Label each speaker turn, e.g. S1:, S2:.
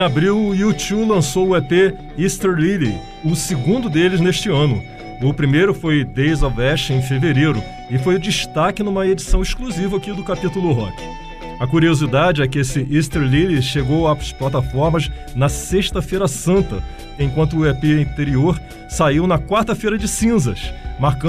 S1: Em abril, o U2 lançou o EP Easter Lily, o segundo deles neste ano. O primeiro foi Days of Ash em fevereiro e foi o destaque numa edição exclusiva aqui do Capítulo Rock. A curiosidade é que esse Easter Lily chegou às plataformas na Sexta-feira Santa, enquanto o EP anterior saiu na Quarta-feira de Cinzas, marcando